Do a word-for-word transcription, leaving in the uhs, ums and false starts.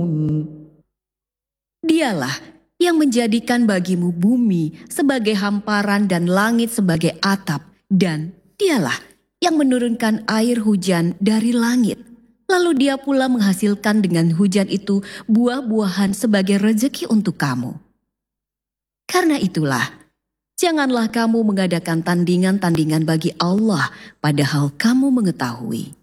Dialah yang menjadikan bagimu bumi sebagai hamparan dan langit sebagai atap, dan dialah yang menurunkan air hujan dari langit. Lalu dia pula menghasilkan dengan hujan itu buah-buahan sebagai rezeki untuk kamu. Karena itulah, janganlah kamu mengadakan tandingan-tandingan bagi Allah, padahal kamu mengetahui